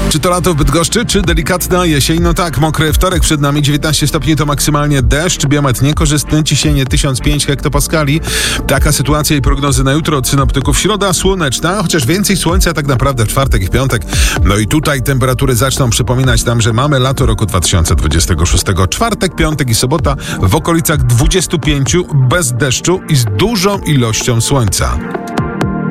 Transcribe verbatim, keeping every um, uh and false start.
Czy to lato w Bydgoszczy, czy delikatna jesień? No tak, mokry wtorek przed nami, dziewiętnaście stopni to maksymalnie deszcz, biometr niekorzystny, ciśnienie tysiąc pięć hektopaskali. Taka sytuacja i prognozy na jutro od synoptyków. Środa słoneczna, chociaż więcej słońca tak naprawdę w czwartek i w piątek. No i tutaj temperatury zaczną przypominać nam, że mamy lato roku dwa tysiące dwudziestego szóstego. Czwartek, piątek i sobota w okolicach dwudziestu pięciu bez deszczu i z dużą ilością słońca.